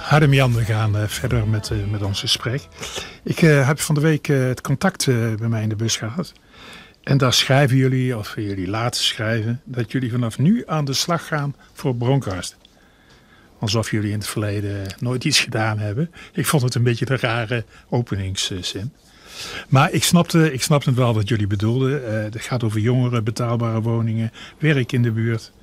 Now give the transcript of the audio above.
Harm-Jan, we gaan verder met ons gesprek. Ik heb van de week het contact bij mij in de bus gehad. En daar schrijven jullie, of jullie laten schrijven, dat jullie vanaf nu aan de slag gaan voor Bronkhorst. Alsof jullie in het verleden nooit iets gedaan hebben. Ik vond het een beetje de rare openingszin. Maar ik snapte het wel wat jullie bedoelden. Het gaat over jongeren, betaalbare woningen, werk in de buurt.